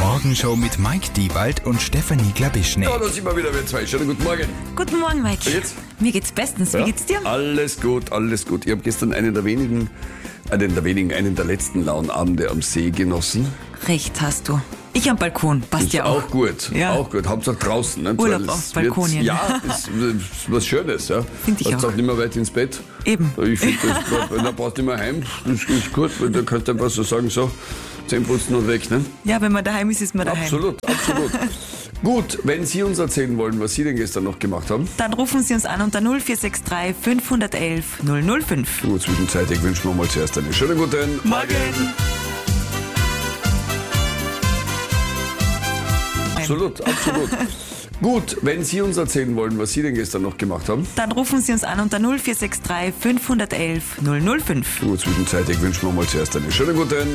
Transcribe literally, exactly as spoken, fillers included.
Morgenshow mit Mike Diewald und Stefanie Glabischnik. Ja, da sind wir wieder, wir zwei. Schönen guten Morgen. Guten Morgen, Mike. Wie geht's? Mir geht's bestens. Wie Ja? geht's dir? Alles gut, alles gut. Ich habe gestern einen der wenigen, einen der wenigen, einen der letzten lauen Abende am See genossen. Recht hast du. Ich am Balkon, passt Ist ja auch. auch gut, Ja. auch gut. Hauptsache draußen. Ne? Urlaub Weil auf es wird- Balkonien. Ja, das ist was Schönes. Ja. Find ich Hast auch. auch nicht mehr weit ins Bett. Eben. Ich finde, da brauchst du nicht mehr heim. Das ist gut, weil da kannst du einfach so sagen, so, Zähne putzen und weg. Ne? Ja, wenn man daheim ist, ist man daheim. Absolut, absolut. Gut, wenn Sie uns erzählen wollen, was Sie denn gestern noch gemacht haben. Dann rufen Sie uns an unter null vier sechs drei fünf eins eins null null fünf. Nur zwischenzeitig wünschen wir mal zuerst einen schönen guten Morgen. Absolut, absolut. Gut, wenn Sie uns erzählen wollen, was Sie denn gestern noch gemacht haben. Dann rufen Sie uns an unter null vier sechs drei fünf eins eins null null fünf. Nur zwischenzeitig wünschen wir mal zuerst einen schönen guten